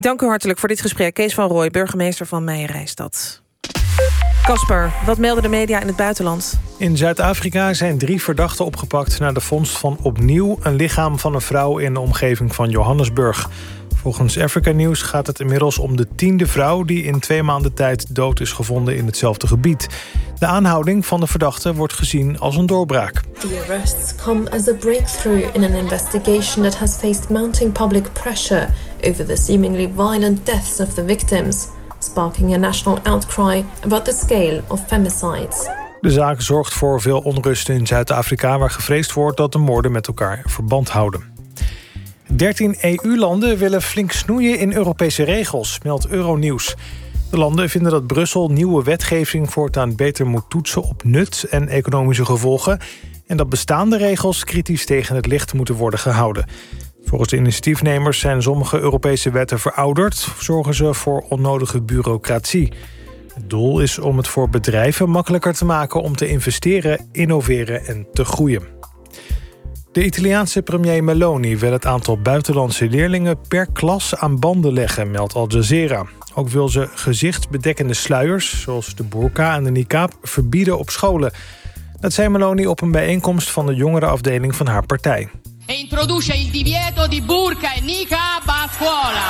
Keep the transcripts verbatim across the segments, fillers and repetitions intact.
Dank u hartelijk voor dit gesprek. Kees van Rooij, burgemeester van Meijerijstad. Kasper, wat melden de media in het buitenland? In Zuid-Afrika zijn drie verdachten opgepakt na de vondst van opnieuw een lichaam van een vrouw in de omgeving van Johannesburg. Volgens Africa News gaat het inmiddels om de tiende vrouw die in twee maanden tijd dood is gevonden in hetzelfde gebied. De aanhouding van de verdachte wordt gezien als een doorbraak. The arrests come as a breakthrough in an investigation that has faced mounting public pressure over the seemingly violent deaths of the victims, sparking a national outcry about the scale of femicides. De zaak zorgt voor veel onrust in Zuid-Afrika, waar gevreesd wordt dat de moorden met elkaar verband houden. dertien E U-landen willen flink snoeien in Europese regels, meldt Euronews. De landen vinden dat Brussel nieuwe wetgeving voortaan beter moet toetsen op nut en economische gevolgen en dat bestaande regels kritisch tegen het licht moeten worden gehouden. Volgens de initiatiefnemers zijn sommige Europese wetten verouderd, zorgen ze voor onnodige bureaucratie. Het doel is om het voor bedrijven makkelijker te maken om te investeren, innoveren en te groeien. De Italiaanse premier Meloni wil het aantal buitenlandse leerlingen per klas aan banden leggen, meldt Al Jazeera. Ook wil ze gezichtsbedekkende sluiers, zoals de burka en de niqab, verbieden op scholen. Dat zei Meloni op een bijeenkomst van de jongerenafdeling van haar partij. E introduce il divieto di burka e niqab a scuola.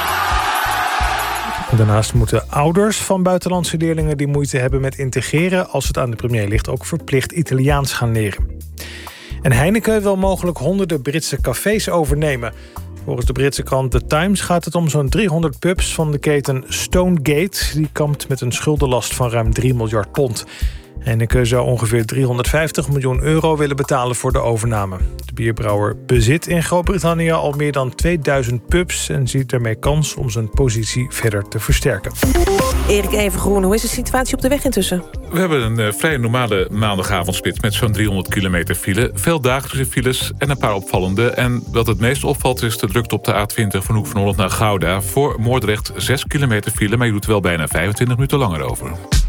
Daarnaast moeten ouders van buitenlandse leerlingen die moeite hebben met integreren, als het aan de premier ligt, ook verplicht Italiaans gaan leren. En Heineken wil mogelijk honderden Britse cafés overnemen. Volgens de Britse krant The Times gaat het om zo'n driehonderd pubs van de keten Stonegate. Die kampt met een schuldenlast van ruim drie miljard pond. Heineken zou ongeveer driehonderdvijftig miljoen euro willen betalen voor de overname. De bierbrouwer bezit in Groot-Brittannië al meer dan tweeduizend pubs en ziet daarmee kans om zijn positie verder te versterken. Erik Evengroen, hoe is de situatie op de weg intussen? We hebben een uh, vrij normale maandagavondspits met zo'n driehonderd kilometer file. Veel dagelijkse files en een paar opvallende. En wat het meest opvalt is de drukte op de A twintig van Hoek van Holland naar Gouda. Voor Moordrecht zes kilometer file, maar je doet er wel bijna vijfentwintig minuten langer over.